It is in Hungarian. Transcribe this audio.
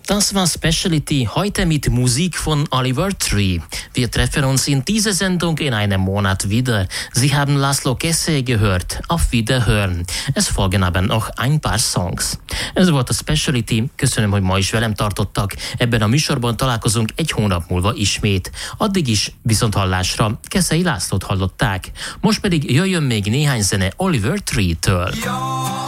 Das war Specialty, heute mit Musik von Oliver Tree. Wir treffen uns in dieser Sendung in einem Monat wieder. Sie haben Laszlo Kessé gehört. Auf Wiederhören. Es folgen aber noch ein paar Songs. Ez volt a Specialty. Köszönöm, hogy ma is velem tartottak. Ebben a műsorban találkozunk egy hónap múlva ismét. Addig is viszonthallásra Keszei Lászlót hallották. Most pedig jöjjön még néhány zene Oliver Tree-től.